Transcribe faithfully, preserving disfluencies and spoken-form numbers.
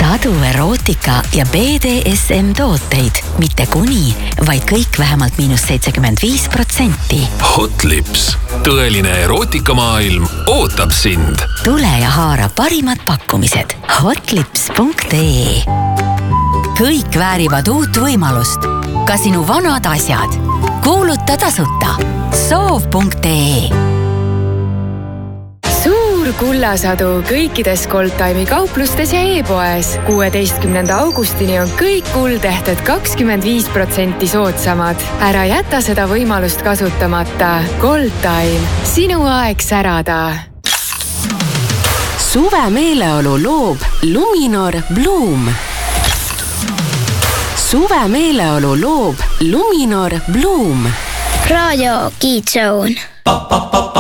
Sadu erootika ja B D S M tooteid. Mitte kuni, vaid kõik vähemalt miinus seitsekümmend viis protsenti. Hot Lips. Tõeline erootikamaailm ootab sind. Tule ja haara parimad pakkumised. hotlips punkt ee. Kõik väärivad uut võimalust. Ka sinu vanad asjad. Kuuluta tasuta. soov punkt ee. Suur kullasadu kõikides Goldtime'i kauplustes ja e-poes. kuueteistkümnenda augustini on kõik kuldehted kakskümmend viis protsenti soodsamad. Ära jäta seda võimalust kasutamata. Goldtime. Sinu aeg särada. Suve meeleolu loob Luminor Bloom. Suve meeleolu loob Luminor Bloom. Raadio Kids Zone.